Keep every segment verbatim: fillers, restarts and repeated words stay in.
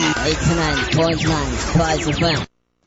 eighty-nine point nine Spice F M.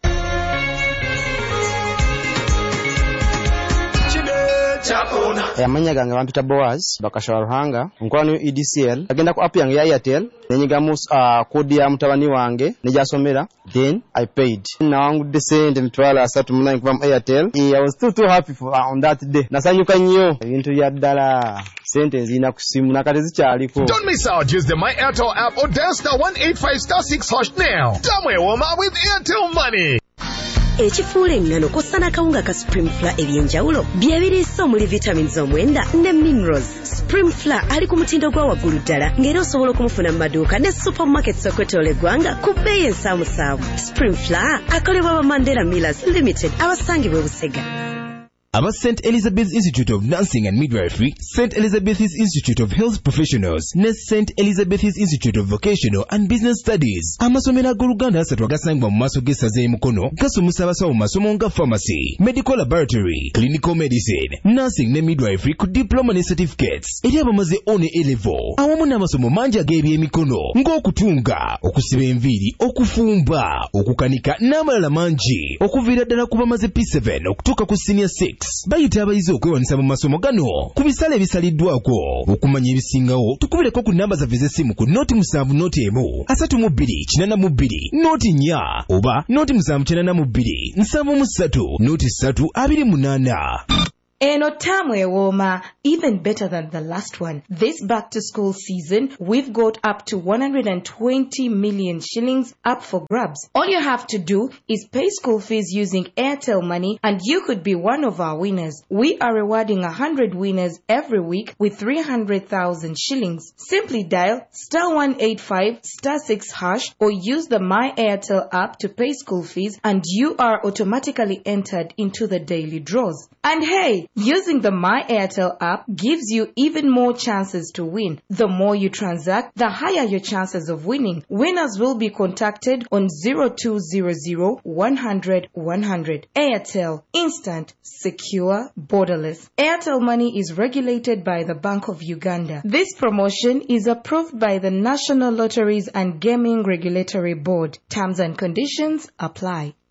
Amanya gange bampita Boaz bakashawa Ruhanga nkola niyo E D C L agenda ku app yange ya Airtel nenyigamu uh, kodi ya mutabani wange nejasomera, then I paid nawangudde sente mitwala asatu munanyi kuva mu Airtel. I was still too happy for, uh, on that day. Nasanyuka nnyo ebintu bya ddala sente nzina ku simu nakati zikyaliko. Don't miss out. Use the My Airtel app or dial star one eight five star six hash now. Tamwe woma with Airtel Money. Ekifuula engano kosana kawunga ka Supreme Flour ebyenjawulo byebiriisa omuli vitamins omwenda ne minerals. Supreme Flour ali ku mutindo gwa waggulu ddala ng'era osobola okumufuna mu maduuka ne supermarkets okwetoola eggwanga ku bbeeyi ensaamusaamu. Supreme Flour akolebwa ba Mandela Millers Limited abasangibwa e Busega. Aba Saint Elizabeth's Institute of Nursing and Midwifery, Saint Elizabeth's Institute of Health Professionals, ne Saint Elizabeth's Institute of Vocational and Business Studies. Amasomero ag'Oluganda asatu agasangibwa mu maaso g'essaza e Mukono gasomesa abasawo mu masomo nga pharmacy, medical laboratory, clinical medicine, nursing ne midwifery ku diploma ne certificates eri abamaze O ne A level. Awamu n'amasomo mangi ag'ebyemikono ng'okutunga, okusiba enviiri, okufumba, okukanika n'amalala mangi okuviira ddala ku bamaze P seven okutuuka ku senior six. Bayita abayizi okwewanisa mu masomo gano ku bisale ebisaliddwako. Okumanya ebisingawo tukubireko ku namba zaffe z'essimu ku noti musanvu noti emu asatu mu bbiri kinana mu bbiri noti nnya oba noti musanvu kinana mu bbiri nsanvu mu ssatu noti ssatu abiri munaana. Eno tamu ewoma, even better than the last one. This back to school season, we've got up to one hundred twenty million shillings up for grabs. All you have to do is pay school fees using Airtel Money and you could be one of our winners. We are rewarding one hundred winners every week with three hundred thousand shillings. Simply dial star one eight five star six hash or use the My Airtel app to pay school fees and you are automatically entered into the daily draws. And hey, using the My Airtel app gives you even more chances to win. The more you transact, the higher your chances of winning. Winners will be contacted on zero two zero zero one hundred one hundred. Airtel. Instant, secure, borderless. Airtel Money is regulated by the Bank of Uganda. This promotion is approved by the National Lotteries and Gaming Regulatory Board. Terms and conditions apply.